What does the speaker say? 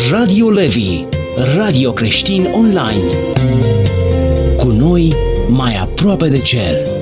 Radio Levi, radio creștin online. Cu noi, mai aproape de cer.